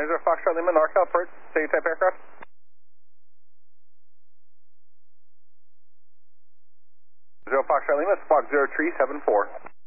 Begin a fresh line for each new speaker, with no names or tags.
90 Foxtrot Lima, NorCal, Perch, same type aircraft. 0 Foxtrot Lima, Squawk 0374.